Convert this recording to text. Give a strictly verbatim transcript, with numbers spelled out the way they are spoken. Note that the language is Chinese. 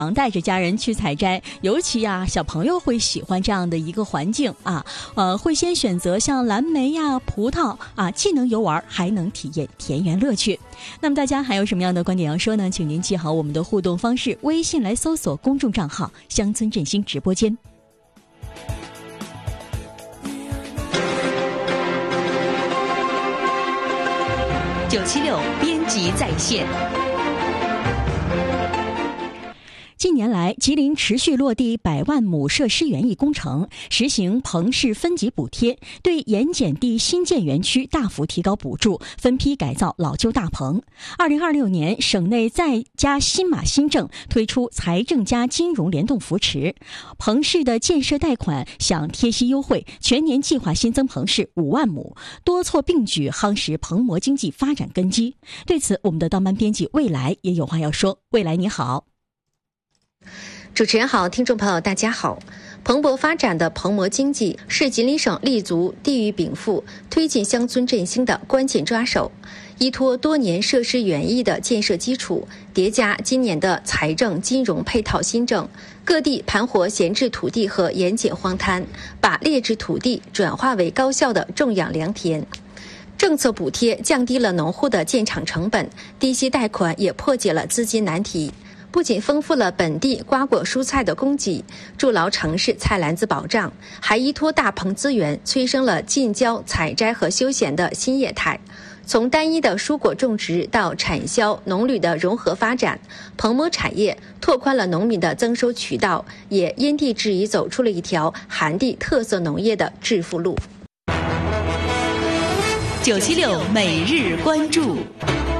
常带着家人去采摘，尤其啊小朋友会喜欢这样的一个环境啊，呃会先选择像蓝莓呀、葡萄啊，既能游玩，还能体验田园乐趣。那么大家还有什么样的观点要说呢？请您记好我们的互动方式，微信来搜索公众账号乡村振兴直播间。 九七六编辑在线。 近年来，吉林持续落地百万亩设施园艺工程，实行棚市分级补贴，对盐碱地新建园区大幅提高补助，分批改造老旧大棚。二零二六年，省内再加新码新政，推出财政加金融联动扶持，棚市的建设贷款享贴息优惠，全年计划新增棚市五万亩，多措并举，夯实棚模经济发展根基。对此，我们的当班编辑未来也有话要说。未来你好。 主持人好，听众朋友大家好。蓬勃发展的棚模经济是吉林省立足地域禀赋、推进乡村振兴的关键抓手。依托多年设施园艺的建设基础，叠加今年的财政金融配套新政，各地盘活闲置土地和盐碱荒滩，把劣质土地转化为高效的种养良田。政策补贴降低了农户的建厂成本，低息贷款也破解了资金难题。不仅丰富了本地瓜果蔬菜的供给，筑牢城市菜篮子保障，还依托大棚资源催生了近郊采摘和休闲的新业态。从单一的蔬果种植到产销农旅的融合发展，棚模产业拓宽了农民的增收渠道，也因地制宜走出了一条含地特色农业的致富路。 九七六每日关注。